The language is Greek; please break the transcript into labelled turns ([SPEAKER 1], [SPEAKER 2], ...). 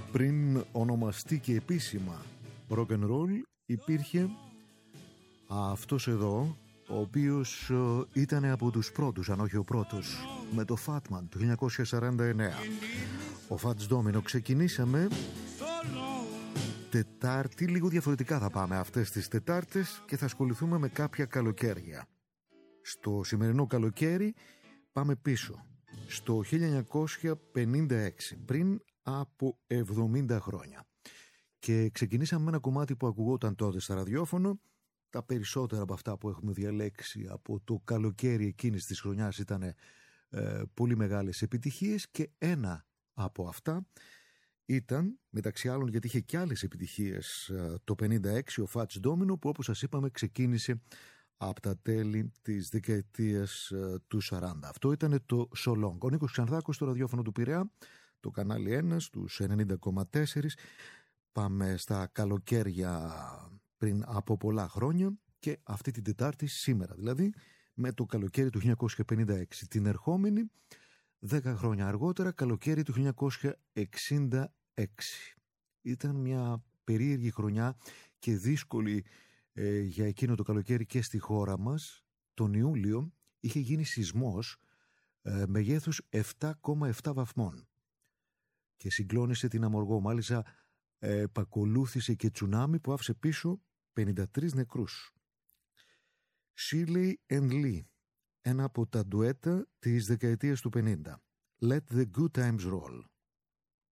[SPEAKER 1] Πριν ονομαστεί και επίσημα rock and roll, υπήρχε αυτός εδώ, ο οποίος ήταν από τους πρώτους, αν όχι ο πρώτος, με το Fatman του 1949. Ο Fats Domino. Ξεκινήσαμε Τετάρτη, λίγο διαφορετικά θα πάμε αυτές τις Τετάρτες και θα ασχοληθούμε με κάποια καλοκαίρια. Στο σημερινό καλοκαίρι πάμε πίσω, στο 1956, πριν από 70 χρόνια. Και ξεκινήσαμε με ένα κομμάτι που ακουγόταν τότε στα ραδιόφωνο. Τα περισσότερα από αυτά που έχουμε διαλέξει από το καλοκαίρι εκείνης της χρονιάς ήταν πολύ μεγάλες επιτυχίες, και ένα από αυτά ήταν, μεταξύ άλλων, γιατί είχε και άλλες επιτυχίες, το 56, ο Fats Domino, που όπως σας είπαμε ξεκίνησε από τα τέλη της δεκαετίας του 40. Αυτό ήταν το So Long. Ο Νίκος Ξανθάκος στο ραδιόφωνο του Πειραιά, το κανάλι 1 στους 90,4. Πάμε στα καλοκαίρια πριν από πολλά χρόνια, και αυτή την Τετάρτη, σήμερα δηλαδή, με το καλοκαίρι του 1956. Την ερχόμενη, 10 χρόνια αργότερα, καλοκαίρι του 1966. Ήταν μια περίεργη χρονιά και δύσκολη για εκείνο το καλοκαίρι και στη χώρα μας. Τον Ιούλιο είχε γίνει σεισμός μεγέθους 7,7 βαθμών και συγκλώνησε την Αμοργό. Μάλιστα επακολούθησε και τσουνάμι που άφησε πίσω 53 νεκρούς. Shirley and Lee, ένα από τα ντουέτα της δεκαετίας του 50. Let the good times roll.